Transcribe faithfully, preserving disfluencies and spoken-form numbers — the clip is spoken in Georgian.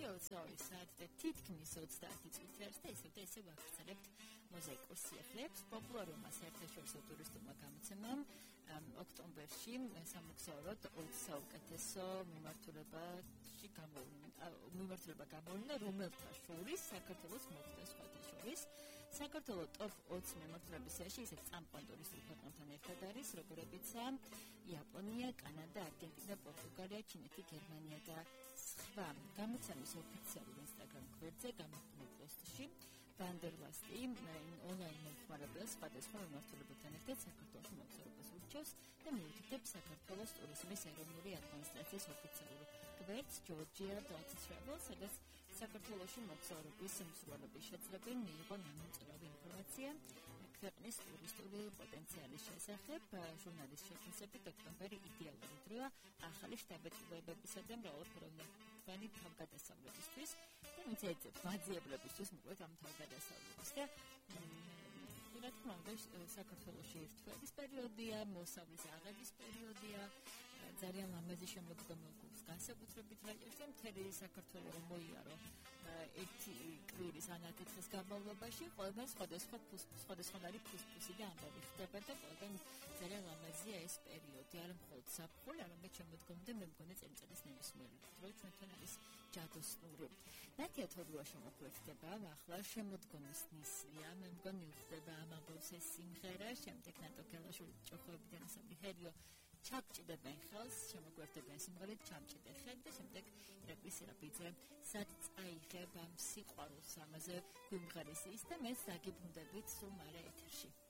ოცდაორი საათი და თითქმის ოცდაათი წუთი არის და ისევ და ისევ ვაგრძელებთ მოზაიკურ სიახლეებს. პოპულარულმა საერთაშორისო ტურისტულმა გამოცემამ ოქტომბერში სამოგზაუროდ ოცი საუკეთესო მიმართულებაში მიმართულება გამოვიდა, რომელთა შორის საქართველოს მოხვდა სხვათა შორის. საქართველოს ტოპ ოცი მიმართულების სიაში ისეთ წამყვან ტურისტულ ქვეყნებთან ერთად არის, როგორებიცაა იაპონია, კანადა, არგენტინა, პორტუგალია, ჩინეთი, გერმანია და სხვა. გამოცემის ოფიციალურ ინსტაგრამ გვერდზე გამოფენილ პოსტში ვანდერლასტი ონლაინ მომხმარებელს სხვადასხვა მიმართულებებთან ერთად საქართველოს მოგზაურობას ურჩევს და მიუთითებს საქართველოს ტურიზმის ეროვნული ადმინისტრაციის ოფიციალურ გვერდს ჯორჯია დატ ტრაվել, სადაც საქართველოში მოგზაურობის მსვლელობის შეძლებენ მიიღო ნამოწირავი ინფორმაცია ქვეყნის ტურისტული პოტენციალის შესახებ. ჟურნალის შეფასებით ოქტომბერი იდეალური დროა ახალი შთაბეჭდილებებისა და მრავალფეროვანი თავგადასავლებისთვის და მიწეძებს მაძიებლებისთვის მოკლედ ამ თავგადასავლების და რა თქმა უნდა საქართველოში ერთვარის პერიოდია, მოსავლის აღების პერიოდია, ძალიან ლამაზი შემოდგომა გვაქვს განსაკუთრებით ვაჭერს და მთელი საქართველო მოიარო ერთი კვირის ანათებსის განმავლობაში ყველგან სხვადასხვა სხვადასხვანაირი ფუსფუსი და ამბავი ხდება და ყველგან ძალიან ლამაზია ეს პერიოდი, არა მხოლოდ ზაფხული, არამედ შემოდგომდა მე მგონი წელიწადის ნებისმიერი დრო ჩვენთან არის ჯადოსნური. ნათია თორუა შემოგვერთდება ახლა შემოდგომის ნისლია, მე მგონი ხდება ამ ამბავს ეს სიმღერა, შემდეგ ნატო გელაშვილი ჭოხოებიდან ასამბლე ჰერიო ჩამჭიდებენ ხელს, შემოგვერთებენ სიმღერით ჩამჭიდე ხელი და შემდეგ ირაკლი სირაპიძე სად წაიღებ ამ სიყვარულს ამაზე გვიმღერისის და მე საგიბრუნდებით სულ მალე ეთერში.